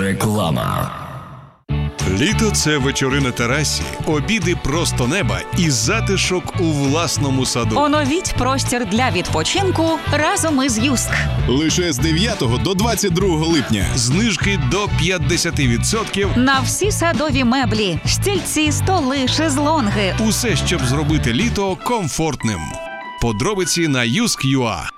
Реклама. Літо – це вечори на терасі, обіди просто неба і затишок у власному саду. Оновіть простір для відпочинку разом із Юск. Лише з 9 до 22 липня. Знижки до 50%. На всі садові меблі, стільці, столи, шезлонги. Усе, щоб зробити літо комфортним. Подробиці на Юск.ua.